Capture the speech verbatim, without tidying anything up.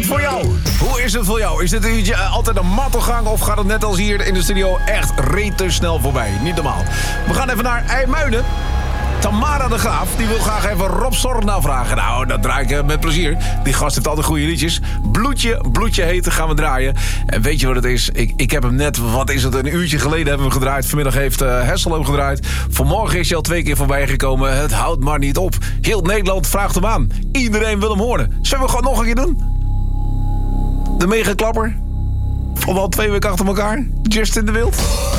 het voor jou? Hoe is het voor jou? Is dit een uurtje altijd een mattelgang of gaat het net als hier in de studio echt rete snel voorbij? Niet normaal. We gaan even naar IJmuiden. Tamara de Graaf, die wil graag even Rob Zorn navragen. Nou, dat draai ik met plezier. Die gast heeft altijd goede liedjes. Bloedje, bloedje heten gaan we draaien. En weet je wat het is? Ik, ik heb hem net, wat is het, een uurtje geleden hebben we hem gedraaid. Vanmiddag heeft uh, Hessel hem gedraaid. Vanmorgen is hij al twee keer voorbij gekomen. Het houdt maar niet op. Heel Nederland vraagt hem aan. Iedereen wil hem horen. Zullen we gewoon nog een keer doen? De megaklapper. Van al twee weken achter elkaar. Justin de Wild.